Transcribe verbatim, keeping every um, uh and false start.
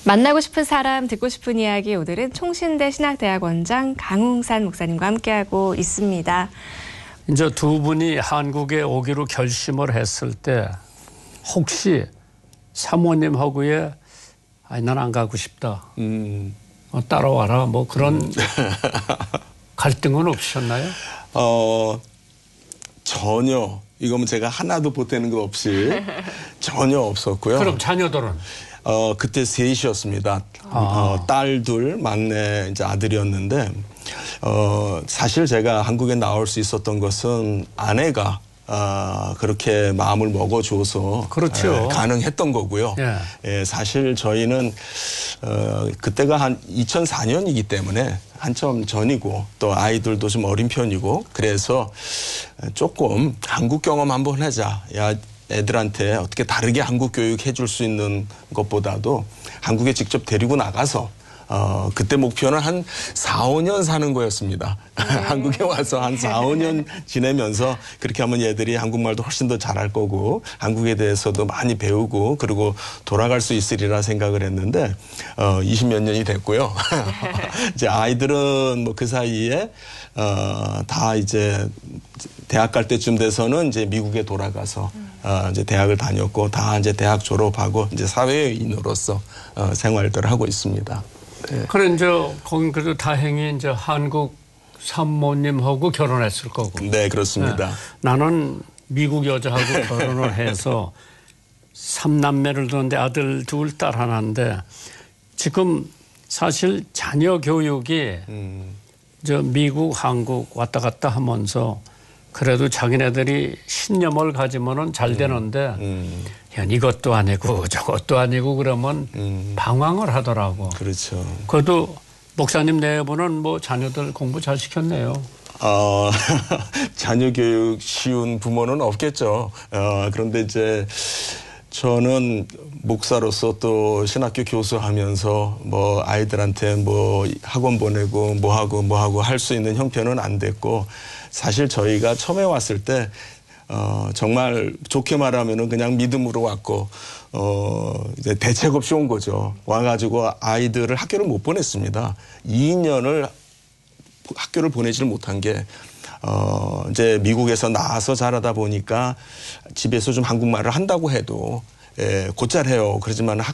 만나고 싶은 사람, 듣고 싶은 이야기, 오늘은 총신대 신학대학원장 강웅산 목사님과 함께하고 있습니다. 이제 두 분이 한국에 오기로 결심을 했을 때 혹시 사모님하고의 아니 난 안 가고 싶다. 음. 어, 따라와라. 뭐 그런 음. 갈등은 없으셨나요? 어 전혀 이거면 제가 하나도 보태는 거 없이 전혀 없었고요. 그럼 자녀들은? 어 그때 셋이었습니다. 아. 어, 딸 둘, 막내 이제 아들이었는데 어 사실 제가 한국에 나올 수 있었던 것은 아내가 아, 그렇게 마음을 먹어줘서 그렇죠. 에, 가능했던 거고요. 예. 예, 사실 저희는 어, 그때가 한 이천사 년이기 때문에 한참 전이고 또 아이들도 좀 어린 편이고 그래서 조금 한국 경험 한번 하자. 야, 애들한테 어떻게 다르게 한국 교육 해줄 수 있는 것보다도 한국에 직접 데리고 나가서 어, 그때 목표는 한 사, 오 년 사는 거였습니다. 네. 한국에 와서 한 사, 오 년 지내면서 그렇게 하면 얘들이 한국말도 훨씬 더 잘할 거고 한국에 대해서도 많이 배우고 그리고 돌아갈 수 있으리라 생각을 했는데 어, 이십몇 년이 됐고요. 이제 아이들은 뭐 그 사이에 어, 다 이제 대학 갈 때쯤 돼서는 이제 미국에 돌아가서 어, 이제 대학을 다녔고 다 이제 대학 졸업하고 이제 사회인으로서 어, 생활들을 하고 있습니다. 네. 그래 이제 거긴 그래도 다행히 이제 한국 산모님하고 결혼했을 거고. 네, 그렇습니다. 네. 나는 미국 여자하고 결혼을 해서 삼남매를 두는데 아들 둘, 딸 하나인데 지금 사실 자녀 교육이 음. 저 미국, 한국 왔다 갔다 하면서 그래도 자기네들이 신념을 가지면은 잘 되는데 음. 음. 야, 이것도 아니고 저것도 아니고 그러면 음. 방황을 하더라고. 그렇죠. 그래도 목사님 내부는 뭐 자녀들 공부 잘 시켰네요. 어, 자녀 교육 쉬운 부모는 없겠죠. 어, 그런데 이제 저는 목사로서 또 신학교 교수하면서 뭐 아이들한테 뭐 학원 보내고 뭐 하고 뭐 하고 할 수 있는 형편은 안 됐고 사실 저희가 처음에 왔을 때 어, 정말 좋게 말하면은 그냥 믿음으로 왔고 어, 이제 대책 없이 온 거죠. 와가지고 아이들을 학교를 못 보냈습니다. 이 년을 학교를 보내지를 못한 게 어, 이제 미국에서 나와서 자라다 보니까 집에서 좀 한국말을 한다고 해도 예, 곧잘 해요. 그렇지만